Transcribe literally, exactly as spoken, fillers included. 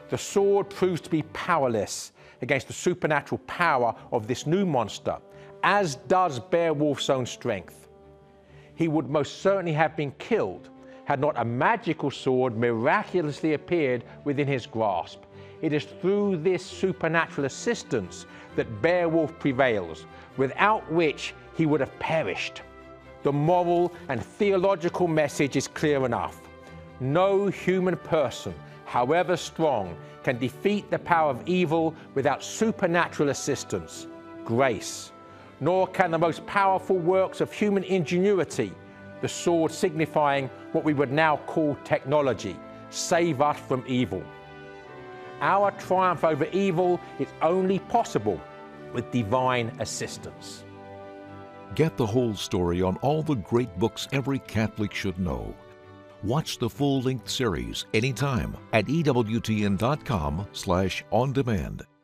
The sword proves to be powerless against the supernatural power of this new monster, as does Beowulf's own strength. He would most certainly have been killed had not a magical sword miraculously appeared within his grasp. It is through this supernatural assistance that Beowulf prevails, without which he would have perished. The moral and theological message is clear enough. No human person, however strong, can defeat the power of evil without supernatural assistance, grace. Nor can the most powerful works of human ingenuity, the sword signifying what we would now call technology, save us from evil. Our triumph over evil is only possible with divine assistance. Get the whole story on all the great books every Catholic should know. Watch the full-length series anytime at E W T N dot com slash on demand.